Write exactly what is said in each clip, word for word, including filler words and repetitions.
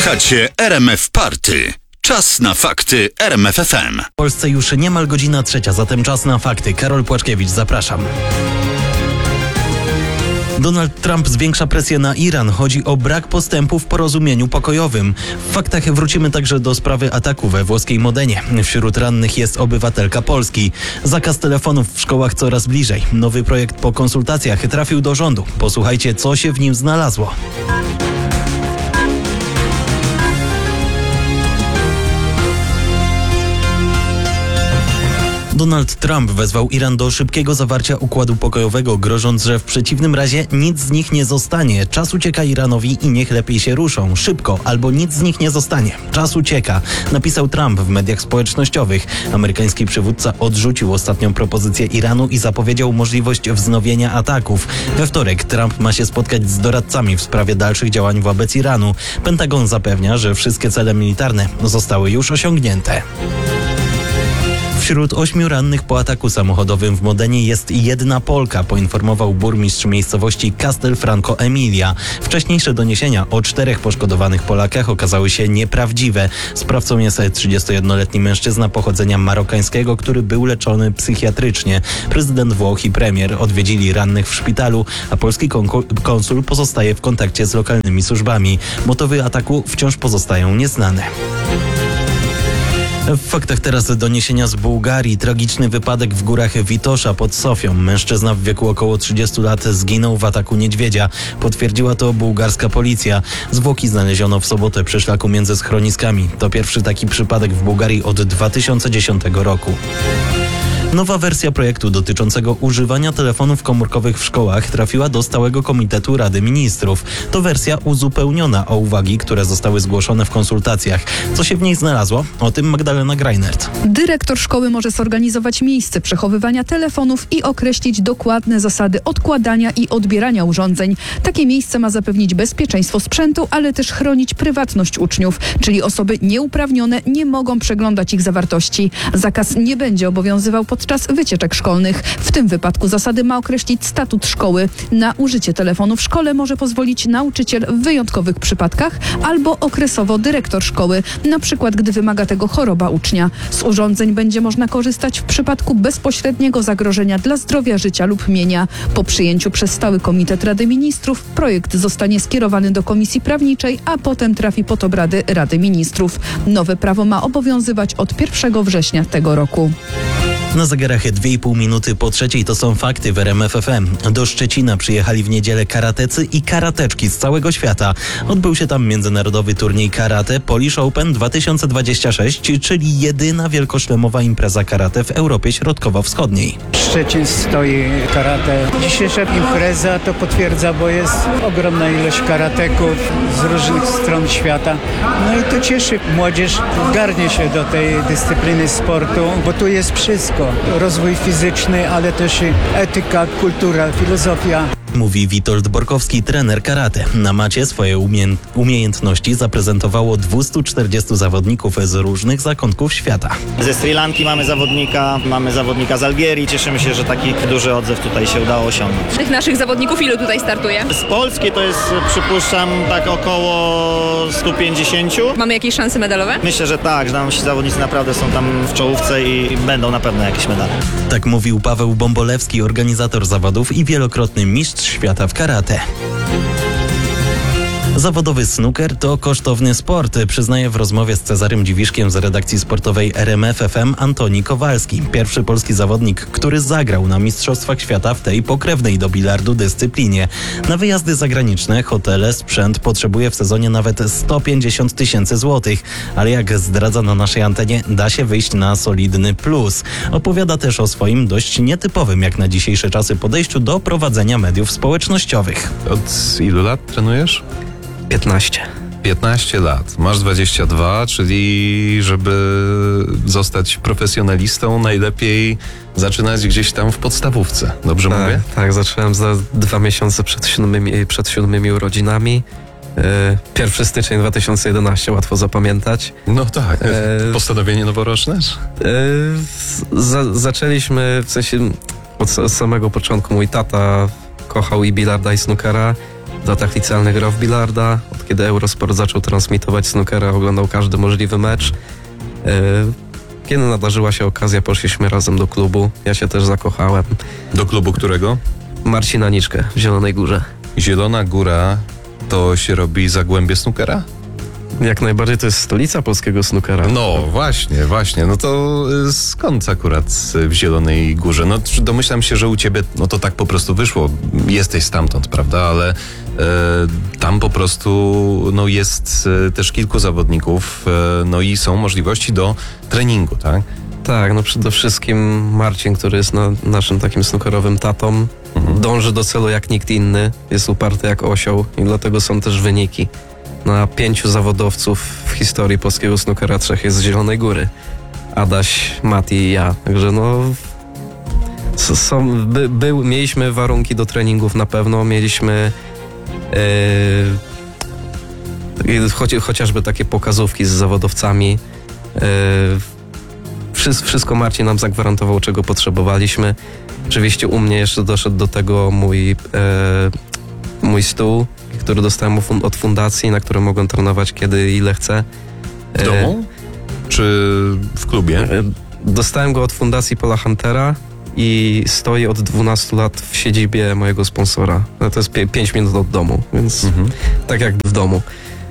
Słuchacie R M F Party. Czas na fakty R M F F M. W Polsce już niemal godzina trzecia, zatem czas na fakty. Karol Płaczkiewicz, zapraszam. Donald Trump zwiększa presję na Iran. Chodzi o brak postępu w porozumieniu pokojowym. W faktach wrócimy także do sprawy ataku we włoskiej Modenie. Wśród rannych jest obywatelka Polski. Zakaz telefonów w szkołach coraz bliżej. Nowy projekt po konsultacjach trafił do rządu. Posłuchajcie, co się w nim znalazło. Donald Trump wezwał Iran do szybkiego zawarcia układu pokojowego, grożąc, że w przeciwnym razie nic z nich nie zostanie. Czas ucieka Iranowi i niech lepiej się ruszą. Szybko, albo nic z nich nie zostanie. Czas ucieka, napisał Trump w mediach społecznościowych. Amerykański przywódca odrzucił ostatnią propozycję Iranu i zapowiedział możliwość wznowienia ataków. We wtorek Trump ma się spotkać z doradcami w sprawie dalszych działań wobec Iranu. Pentagon zapewnia, że wszystkie cele militarne zostały już osiągnięte. Wśród ośmiu rannych po ataku samochodowym w Modenie jest jedna Polka, poinformował burmistrz miejscowości Castelfranco Emilia. Wcześniejsze doniesienia o czterech poszkodowanych Polakach okazały się nieprawdziwe. Sprawcą jest trzydziestojednoletni mężczyzna pochodzenia marokańskiego, który był leczony psychiatrycznie. Prezydent Włoch i premier odwiedzili rannych w szpitalu, a polski konsul pozostaje w kontakcie z lokalnymi służbami. Motywy ataku wciąż pozostają nieznane. W faktach teraz doniesienia z Bułgarii. Tragiczny wypadek w górach Witosza pod Sofią. Mężczyzna w wieku około trzydziestu lat zginął w ataku niedźwiedzia. Potwierdziła to bułgarska policja. Zwłoki znaleziono w sobotę przy szlaku między schroniskami. To pierwszy taki przypadek w Bułgarii od dwa tysiące dziesiątego roku. Nowa wersja projektu dotyczącego używania telefonów komórkowych w szkołach trafiła do Stałego Komitetu Rady Ministrów. To wersja uzupełniona o uwagi, które zostały zgłoszone w konsultacjach. Co się w niej znalazło? O tym Magdalena Greinert. Dyrektor szkoły może zorganizować miejsce przechowywania telefonów i określić dokładne zasady odkładania i odbierania urządzeń. Takie miejsce ma zapewnić bezpieczeństwo sprzętu, ale też chronić prywatność uczniów, czyli osoby nieuprawnione nie mogą przeglądać ich zawartości. Zakaz nie będzie obowiązywał pod podczas wycieczek szkolnych. W tym wypadku zasady ma określić statut szkoły. Na użycie telefonu w szkole może pozwolić nauczyciel w wyjątkowych przypadkach albo okresowo dyrektor szkoły, na przykład gdy wymaga tego choroba ucznia. Z urządzeń będzie można korzystać w przypadku bezpośredniego zagrożenia dla zdrowia, życia lub mienia. Po przyjęciu przez Stały Komitet Rady Ministrów projekt zostanie skierowany do Komisji Prawniczej, a potem trafi pod obrady Rady Ministrów. Nowe prawo ma obowiązywać od pierwszego września tego roku. Na zegarach dwie i pół minuty po trzeciej to są fakty w R M F F M. Do Szczecina przyjechali w niedzielę karatecy i karateczki z całego świata. Odbył się tam międzynarodowy turniej karate Polish Open dwa tysiące dwadzieścia sześć, czyli jedyna wielkoszlemowa impreza karate w Europie Środkowo-Wschodniej. Szczecin stoi karate. Dzisiejsza impreza to potwierdza, bo jest ogromna ilość karateków z różnych stron świata. No i to cieszy. Młodzież garnie się do tej dyscypliny sportu, bo tu jest wszystko. Rozwój fizyczny, ale też etyka, kultura, filozofia. Mówi Witold Borkowski, trener karate. Na macie swoje umie- umiejętności zaprezentowało dwieście czterdziestu zawodników z różnych zakątków świata. Ze Sri Lanki mamy zawodnika, mamy zawodnika z Algierii. Cieszymy się, że taki duży odzew tutaj się udało osiągnąć. Tych naszych zawodników ilu tutaj startuje? Z Polski to jest, przypuszczam, tak około stu pięćdziesięciu. Mamy jakieś szanse medalowe? Myślę, że tak, że nasi zawodnicy naprawdę są tam w czołówce i będą na pewno jakieś medale. Tak mówił Paweł Bombolewski, organizator zawodów i wielokrotny mistrz świata w karate. Zawodowy snooker to kosztowny sport, przyznaje w rozmowie z Cezarym Dziwiszkiem z redakcji sportowej R M F F M Antoni Kowalski. Pierwszy polski zawodnik, który zagrał na Mistrzostwach Świata w tej pokrewnej do bilardu dyscyplinie. Na wyjazdy zagraniczne, hotele, sprzęt potrzebuje w sezonie nawet sto pięćdziesiąt tysięcy złotych. Ale jak zdradza na naszej antenie, da się wyjść na solidny plus. Opowiada też o swoim dość nietypowym jak na dzisiejsze czasy podejściu do prowadzenia mediów społecznościowych. Od ilu lat trenujesz? piętnaście. piętnaście lat. Masz dwadzieścia dwa, czyli żeby zostać profesjonalistą, najlepiej zaczynać gdzieś tam w podstawówce. Dobrze tak, mówię? Tak, zacząłem za dwa miesiące przed siódmymi, przed siódmymi urodzinami. pierwszy stycznia dwa tysiące jedenastego, łatwo zapamiętać. No tak. E... Postanowienie noworoczne? E... Za, zaczęliśmy, w sensie od samego początku mój tata kochał i bilarda, i snookera. w latach licealnych grał w bilarda. Od kiedy Eurosport zaczął transmitować snookera, oglądał każdy możliwy mecz. Yy, Kiedy nadarzyła się okazja, poszliśmy razem do klubu. Ja się też zakochałem. Do klubu którego? Marcin Aniczkę w Zielonej Górze. Zielona Góra to się robi Zagłębie snookera? Jak najbardziej to jest stolica polskiego snookera. No właśnie, właśnie. No to y, skąd akurat y, w Zielonej Górze? No czy domyślam się, że u ciebie no to tak po prostu wyszło. Jesteś stamtąd, prawda? Ale y, tam po prostu no jest y, też kilku zawodników, y, no i są możliwości do treningu, tak? Tak, no przede wszystkim Marcin, który jest na, naszym takim snookerowym tatą, Mhm. dąży do celu jak nikt inny, jest uparty jak osioł i dlatego są też wyniki. Na pięciu zawodowców w historii polskiego snookera trzech jest z Zielonej Góry. Adaś, Mati i ja. Także no... s- Są, by, był, mieliśmy warunki do treningów na pewno, mieliśmy yy, choci, chociażby takie pokazówki z zawodowcami. Yy, wszystko, wszystko Marcin nam zagwarantował, czego potrzebowaliśmy. Oczywiście u mnie jeszcze doszedł do tego mój, yy, mój stół, który dostałem fun- od fundacji, na którym mogłem trenować kiedy i ile chcę. W domu? Czy w klubie? E, Dostałem go od fundacji Paula Huntera i stoi od dwunastu lat w siedzibie mojego sponsora. No to jest pięć minut od domu, więc Mhm. tak jakby w domu.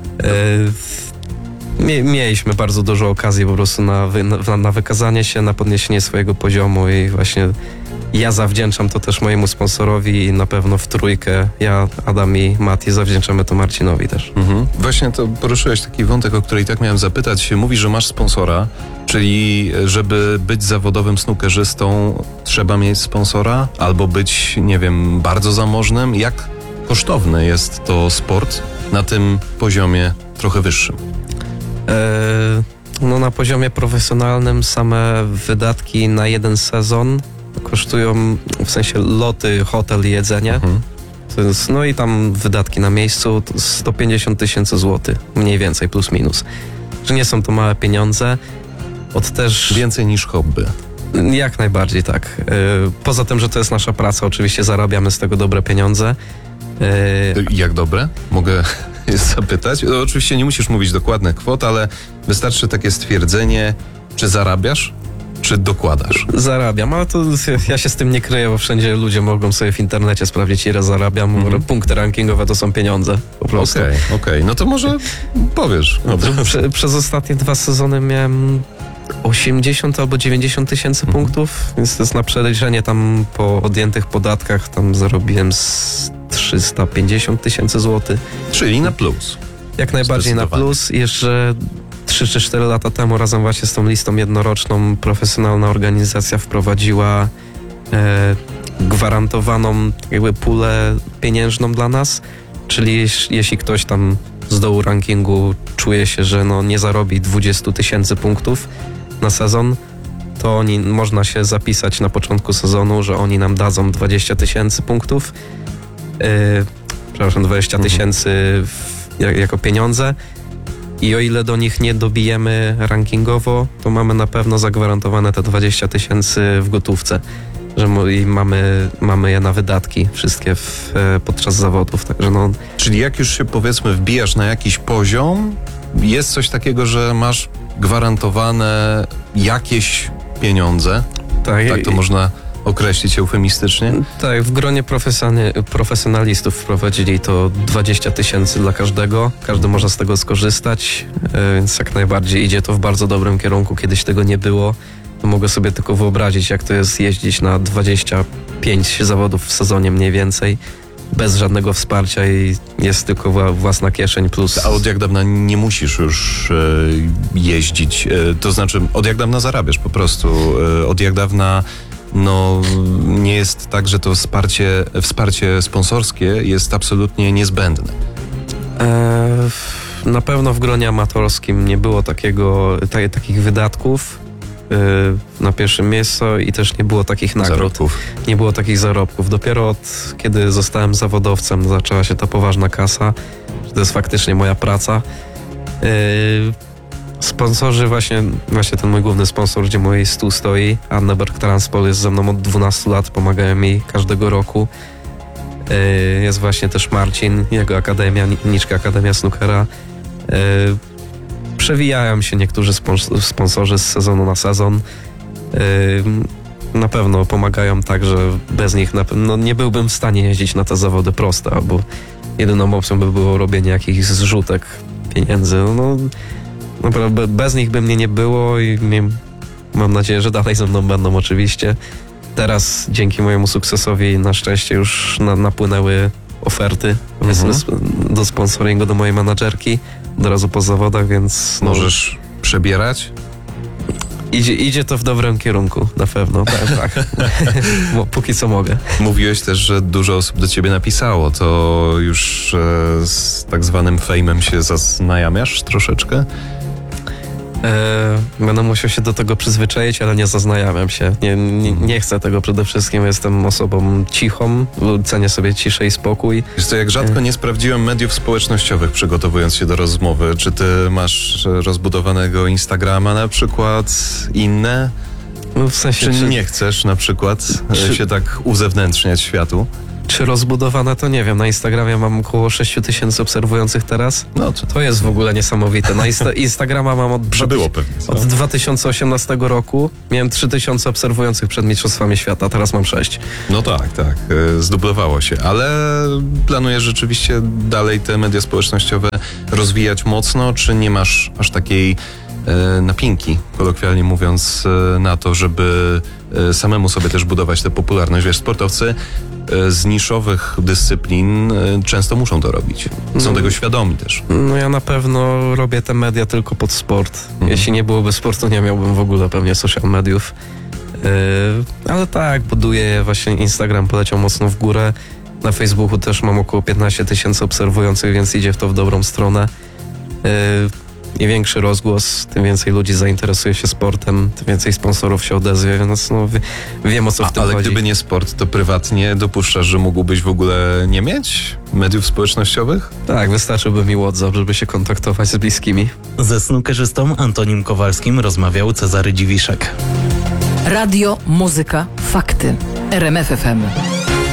E, mie- mieliśmy bardzo dużo okazji po prostu na, wy- na, na wykazanie się, na podniesienie swojego poziomu i właśnie ja zawdzięczam to też mojemu sponsorowi i na pewno w trójkę ja, Adam i Mati zawdzięczamy to Marcinowi też. Mhm. Właśnie to poruszyłeś taki wątek, o który i tak miałem zapytać. Mówisz, że masz sponsora, czyli żeby być zawodowym snookerzystą trzeba mieć sponsora albo być, nie wiem, bardzo zamożnym. Jak kosztowny jest to sport na tym poziomie trochę wyższym? E, no na poziomie profesjonalnym same wydatki na jeden sezon kosztują, w sensie loty, hotel i jedzenie. Mhm. To jest, no i tam wydatki na miejscu to sto pięćdziesiąt tysięcy złotych, mniej więcej, plus minus. Że nie są to małe pieniądze. Od też... Więcej niż hobby. Jak najbardziej tak. E, poza tym, że to jest nasza praca, oczywiście zarabiamy z tego dobre pieniądze. E, Jak dobre? Mogę zapytać? No, oczywiście nie musisz mówić dokładnych kwot, ale wystarczy takie stwierdzenie, czy zarabiasz, czy dokładasz. Zarabiam, ale to ja się z tym nie kryję, bo wszędzie ludzie mogą sobie w internecie sprawdzić, ile zarabiam. Mhm. Punkty rankingowe to są pieniądze, po prostu. Okej, okej. No to może powiesz. No, Prze, przez ostatnie dwa sezony miałem osiemdziesiąt albo dziewięćdziesiąt tysięcy Mhm. punktów, więc to jest na przeliczenie tam po odjętych podatkach, tam zarobiłem z trzysta pięćdziesiąt tysięcy złotych. czyli na plus. Jak najbardziej na Zdecydowanie. plus. Jeszcze trzy czy cztery lata temu razem właśnie z tą listą jednoroczną profesjonalna organizacja wprowadziła e, gwarantowaną jakby pulę pieniężną dla nas, czyli jeś, jeśli ktoś tam z dołu rankingu czuje się, że no nie zarobi dwadzieścia tysięcy punktów na sezon, to oni, można się zapisać na początku sezonu, że oni nam dadzą dwadzieścia tysięcy punktów, e, przepraszam, dwadzieścia tysięcy w- jak- jako pieniądze. I o ile do nich nie dobijemy rankingowo, to mamy na pewno zagwarantowane te dwadzieścia tysięcy w gotówce, że mo- i mamy, mamy je na wydatki wszystkie w, e, podczas zawodów. Także no, Czyli jak już się powiedzmy wbijasz na jakiś poziom, jest coś takiego, że masz gwarantowane jakieś pieniądze, tak, tak to można określić eufemistycznie. tak, w gronie profesjonali- profesjonalistów wprowadzili to dwadzieścia tysięcy dla każdego. Każdy może z tego skorzystać, e, więc jak najbardziej idzie to w bardzo dobrym kierunku. Kiedyś tego nie było. Mogę sobie tylko wyobrazić, jak to jest jeździć na dwadzieścia pięć zawodów w sezonie mniej więcej, bez żadnego wsparcia i jest tylko wła- własna kieszeń plus... A od jak dawna nie musisz już e, jeździć, e, to znaczy od jak dawna zarabiasz po prostu, e, od jak dawna no nie jest tak, że to wsparcie, wsparcie sponsorskie jest absolutnie niezbędne. E, na pewno w gronie amatorskim nie było takiego, ta, takich wydatków e, na pierwszym miejscu i też nie było takich nagród. Zarobków. Nie było takich zarobków. Dopiero od kiedy zostałem zawodowcem zaczęła się ta poważna kasa, że to jest faktycznie moja praca. Yy, sponsorzy właśnie, właśnie ten mój główny sponsor, gdzie mój stół stoi, Anneberg Transpol, jest ze mną od dwunastu lat, pomagają mi każdego roku. Yy, Jest właśnie też Marcin, jego akademia, Niczka Akademia Snookera. Yy, Przewijają się niektórzy spons- sponsorzy z sezonu na sezon. Yy, Na pewno pomagają tak, że bez nich na, pe- no nie byłbym w stanie jeździć na te zawody proste, bo jedyną opcją by było robienie jakichś zrzutek pieniędzy. No, naprawdę bez nich by mnie nie było i nie, mam nadzieję, że dalej ze mną będą oczywiście. Teraz dzięki mojemu sukcesowi na szczęście już na, napłynęły oferty Mhm. z- do sponsoringu do mojej menadżerki od razu po zawodach, więc no, Możesz przebierać? idzie, idzie to w dobrym kierunku, na pewno, tak, tak. Bo póki co mogę. Mówiłeś też, że dużo osób do ciebie napisało. To już e, z tak zwanym fejmem się zaznajamiasz troszeczkę? E, będę musiał się do tego przyzwyczaić, ale nie zaznajamiam się. Nie, nie, nie chcę tego przede wszystkim. Jestem osobą cichą, cenię sobie ciszę i spokój. Wiesz co, jak rzadko nie sprawdziłem mediów społecznościowych, przygotowując się do rozmowy. Czy ty masz e, rozbudowanego Instagrama na przykład, inne? No, w sensie, Czy czy, nie chcesz na przykład e, Czy- się tak uzewnętrzniać światu? czy rozbudowane, to nie wiem. Na Instagramie mam około sześć tysięcy obserwujących teraz. No to, To jest w ogóle niesamowite. Na Insta- Instagrama mam od, przybyło pewnie. co? od dwa tysiące osiemnastego roku. Miałem trzy tysiące obserwujących przed Mistrzostwami Świata, teraz mam sześć. No tak, tak, e, zdublowało się, ale planujesz rzeczywiście dalej te media społecznościowe rozwijać mocno, czy nie masz aż takiej e, napinki, kolokwialnie mówiąc, e, na to, żeby e, samemu sobie też budować tę popularność? Wiesz, sportowcy e, z niszowych dyscyplin e, często muszą to robić. Są No. tego świadomi też. No ja na pewno robię te media tylko pod sport. Mhm. Jeśli nie byłoby sportu, nie miałbym w ogóle pewnie social mediów. Yy, ale tak, buduję je, właśnie Instagram poleciał mocno w górę. Na Facebooku też mam około piętnaście tysięcy obserwujących, więc idzie w to w dobrą stronę. Yy, Im większy rozgłos, tym więcej ludzi zainteresuje się sportem, tym więcej sponsorów się odezwie, więc no, wie, wiem o co w A, tym ale chodzi. gdyby nie sport, to prywatnie dopuszczasz, że mógłbyś w ogóle nie mieć mediów społecznościowych? Tak, wystarczyłby mi WhatsApp, żeby się kontaktować z bliskimi. Ze snookerzystą Antonim Kowalskim rozmawiał Cezary Dziwiszek. Radio, muzyka, fakty. R M F F M.